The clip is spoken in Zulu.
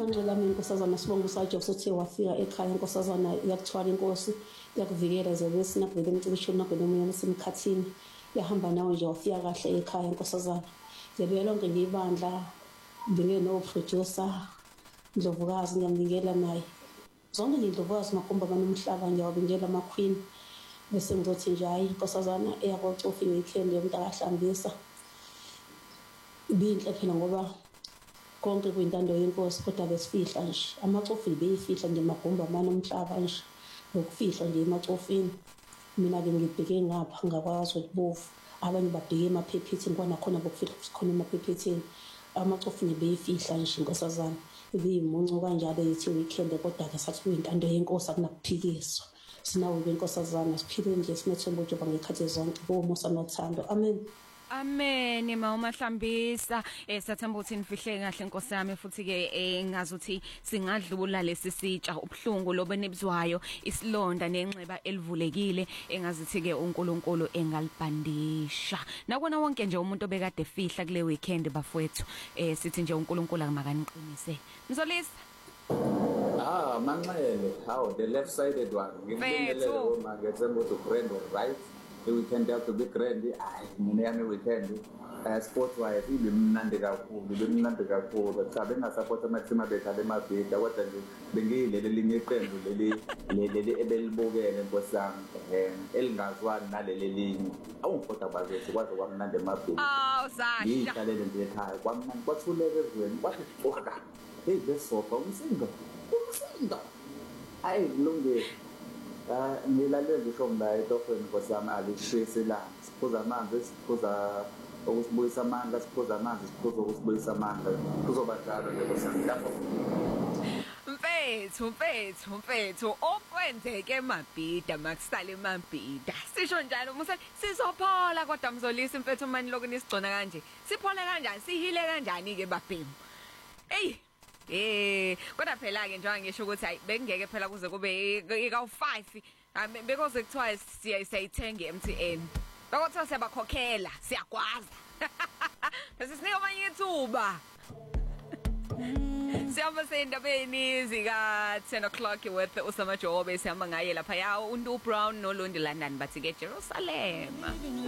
Ngicela mina inkosazana Sibonga uSajob sothi wafika ekhaya inkosazana yakuthwala inkosi yakuvikela zebesina kuvele emcibishweni nakho nomunye wasemkhathini yahamba nawe nje wafika kahle ekhaya inkosazana ngiyabeka lonke ngibandla ngibeke no producer Ndlovukazi ngiyambingela naye zonke ngindlovukazi makumba banomhlaba ngiyawabingela ama queen bese ngizothi nje hayi inkosazana eyakocofi weekend yomuntu akahlambisa ibinhle phela ngoba konke kuyintando yenkosi kodwa besifihla nje amacofi beyifihla nje magumba amanomhlaba nje lokufihla nje emacofini mina ke ngibheke ngapha ngakwazi ukubovu abanye babheke emaphephetini kwana khona bokufihla sikhona emaphephetini amacofi beyifihla nje inkosazana ibiyimuncu kanjalo yithi weekend kodwa ke sathi kuyintando yenkosi akunakuphikiswa sinawo benkosazana siphile nje sinethemba njengoba ngekhathi zonke ngomusa nothando amen. Amen ma uMahlambisa sathemba ukuthi nifihle kahle Nkosi yami futhi ke ngazuthi singadlula lesi sitsha ubhlungu lobe nebizwayo isilonda nenxeba elivulekile engazithi ke uNkulunkulu engalibhandisha nakona wonke nje umuntu obekade efihla kule weekend bafowethu sithi nje uNkulunkulu akamaniqinise Mzolisa Manxele how the left sided one ngibingelele uma ngethemba ukuthi friend right the weekend have to be grand mina yami weekend sport wise ibimnandi kakhulu cha bengasapota amathima bethu emabhida kodwa nje bengiyileli linye iqembu leli ebelibukele Nkosi yami elingazwani naleli linye awungifota bazethu kwaze kwamnandi emabhida Sasha ngiyihlalele nje ekhaya kwamnandi kwathuleke ezweni kwathi xoka besofa umsindo hayi kulungile ngilalele ngisho mlaye tofeni Nkosi yami alishiselana siphuza amanzi siphuza ukusibuyisa amandla siphuza amanzi siphuza ukusibuyisa amandla kuzoba njalo nje Nkosi yami lapho mfethu okwenzeke emabhida makusale emabhida sisho njalo musa sizophola kodwa Mzolisa mfethu manje lokho nisigcona kanje siphole kanjani sihile kanjani ke babhemu kodwa phela ke njengoba ngisho ukuthi hayi bekungeke phela kuze kube ika5 bekoze kuthiwa siyayithenga iMTN bakuthiwa siyabakhokhela siyakwazi bese sinika amanye ithuba siyamba sendabeni zika 10 o'clock with uSamajobe sihamba ngaye lapha yawo uNdu Brown noLondi London bathi ke Jerusalem